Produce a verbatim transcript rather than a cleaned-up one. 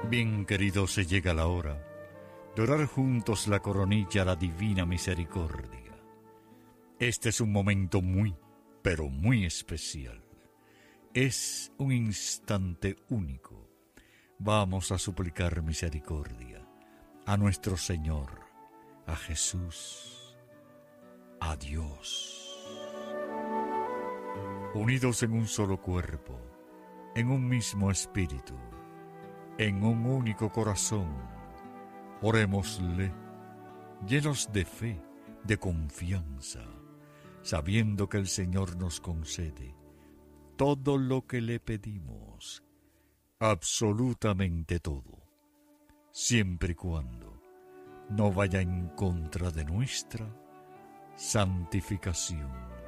Bien, queridos, se llega la hora de orar juntos la coronilla a la divina misericordia. Este es un momento muy, pero muy especial. Es un instante único. Vamos a suplicar misericordia a nuestro Señor, a Jesús, a Dios. Unidos en un solo cuerpo, en un mismo espíritu, en un único corazón, orémosle, llenos de fe, de confianza, sabiendo que el Señor nos concede todo lo que le pedimos, absolutamente todo, siempre y cuando no vaya en contra de nuestra santificación.